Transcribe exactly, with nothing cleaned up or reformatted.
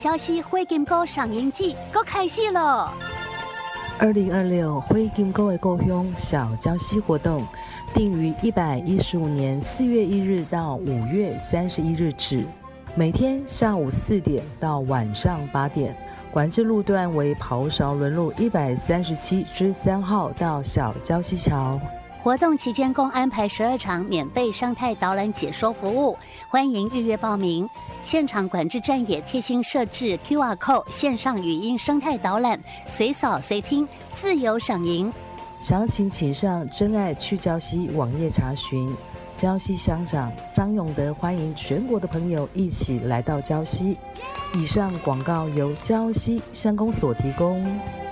礁溪灰金沟赏萤季够开戏了！ 二零二六灰金沟的故乡小礁溪活动，定于一百一十五年四月一日到五月三十一日止，每天下午四点到晚上八点。管制路段为袍勺轮路一百三十七之三号到小礁溪桥。 活动期间共安排十二场免费生态导览解说服务，欢迎预约报名。现场管制站也贴心设置 Q R code 线上语音生态导览，随扫随听，自由赏萤。 详情请上真爱去礁溪网页查询。礁溪乡长张永德欢迎全国的朋友一起来到礁溪。以上广告由礁溪乡公所提供。